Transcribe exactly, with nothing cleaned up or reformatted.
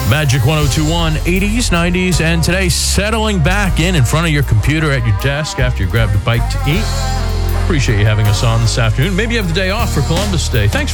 Magic one oh two point one, eighties, nineties, and today settling back in in front of your computer at your desk after you grabbed a bite to eat. Appreciate you having us on this afternoon. Maybe you have the day off for Columbus Day. Thanks for